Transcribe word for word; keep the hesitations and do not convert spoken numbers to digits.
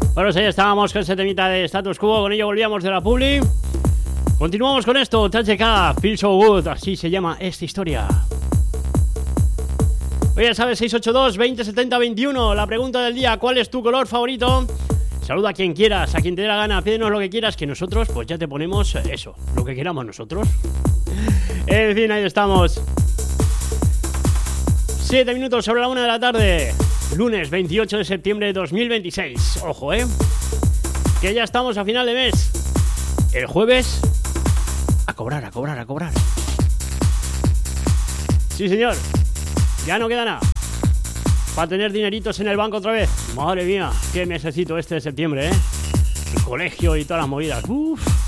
Bueno, pues ahí estábamos con ese temita de Status Quo. Con ello volvíamos de la publi. Continuamos con esto. T H K, Feel So Good. Así se llama esta historia. Oye, ya sabes, seis ocho dos, veinte setenta veintiuno. La pregunta del día: ¿cuál es tu color favorito? Saluda a quien quieras, a quien te dé la gana. Pídenos lo que quieras, que nosotros pues ya te ponemos eso, lo que queramos nosotros. En fin, ahí estamos. Siete minutos sobre la una de la tarde. Lunes veintiocho de septiembre de dos mil veintiséis. Ojo, eh, que ya estamos a final de mes. El jueves a cobrar, a cobrar, a cobrar. Sí, señor. Ya no queda nada para tener dineritos en el banco otra vez. Madre mía, qué mesecito este de septiembre, eh. El colegio y todas las movidas. Uff.